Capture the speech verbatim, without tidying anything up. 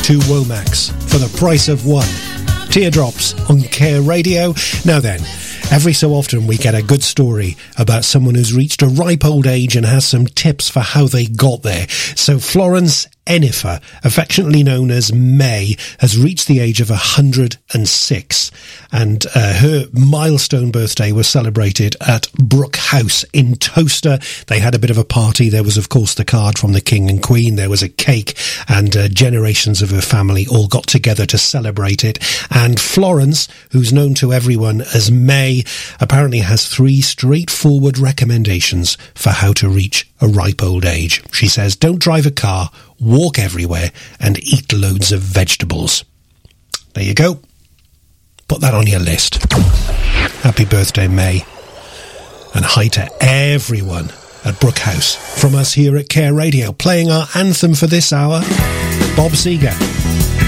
two Womax for the price of one. Teardrops on Care Radio. Now then, every so often we get a good story about someone who's reached a ripe old age and has some tips for how they got there. So Florence Enifer, affectionately known as May, has reached the age of one hundred six, and uh, her milestone birthday was celebrated at Brook House in Towcester. They had a bit of a party. There was, of course, the card from the King and Queen. There was a cake, and uh, generations of her family all got together to celebrate it. And Florence, who's known to everyone as May, apparently has three straightforward recommendations for how to reach a ripe old age. She says, don't drive a car, walk everywhere, and eat loads of vegetables. There you go. Put that on your list. Happy birthday, May. And hi to everyone at Brook House from us here at Care Radio, playing our anthem for this hour, Bob Seger.